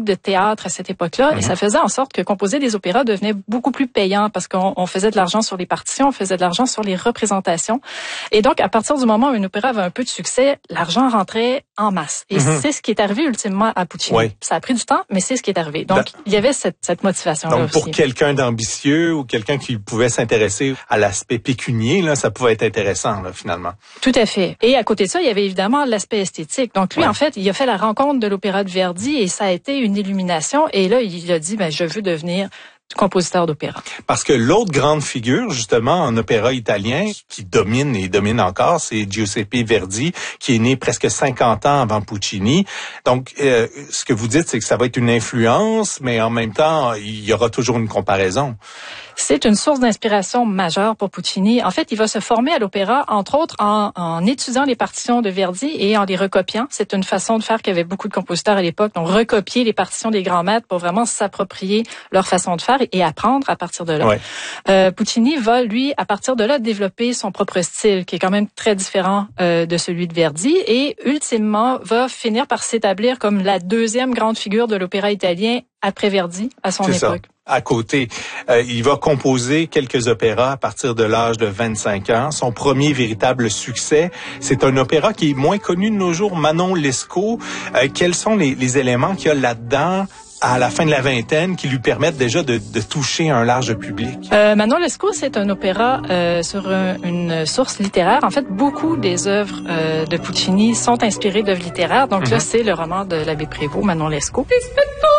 de théâtre à cette époque-là, et ça faisait en sorte que composer des opéras devenait beaucoup plus payant parce qu'on faisait de l'argent sur les partitions, on faisait de l'argent sur les représentations. Et donc, à partir du moment où une opéra avait un peu de succès, l'argent rentrait en masse. Et c'est ce qui est arrivé ultimement à Puccini. Oui. Ça a pris du temps, mais c'est ce qui est arrivé. Donc, il y avait cette motivation-là donc, aussi. pour quelqu'un d'ambitieux ou quelqu'un qui pouvait s'intéresser à l'aspect pécunier, là, ça pouvait être intéressant, là, finalement. Tout à fait. Et à côté de ça, il y avait évidemment l'aspect esthétique. Donc lui, en fait, il a fait la rencontre de l'opéra de Verdi et ça a été une illumination. Et là, il a dit, je veux devenir compositeur d'opéra. Parce que l'autre grande figure, justement, en opéra italien, qui domine et domine encore, c'est Giuseppe Verdi, qui est né presque 50 ans avant Puccini. Donc, ce que vous dites, c'est que ça va être une influence, mais en même temps, il y aura toujours une comparaison. C'est une source d'inspiration majeure pour Puccini. En fait, il va se former à l'opéra, entre autres, en étudiant les partitions de Verdi et en les recopiant. C'est une façon de faire qu'avait beaucoup de compositeurs à l'époque, donc recopier les partitions des grands maîtres pour vraiment s'approprier leur façon de faire et apprendre à partir de là. Ouais. Puccini va, lui, à partir de là, développer son propre style, qui est quand même très différent de celui de Verdi, et ultimement va finir par s'établir comme la deuxième grande figure de l'opéra italien après Verdi à son époque. Ça. À côté, il va composer quelques opéras à partir de l'âge de 25 ans. Son premier véritable succès, c'est un opéra qui est moins connu de nos jours, Manon Lescaut. Quels sont les éléments qu'il y a là-dedans à la fin de la vingtaine qui lui permettent déjà de toucher un large public? Manon Lescaut, c'est un opéra sur une source littéraire. En fait, beaucoup des œuvres de Puccini sont inspirées d'œuvres littéraires. Donc là, c'est le roman de l'abbé Prévost, Manon Lescaut.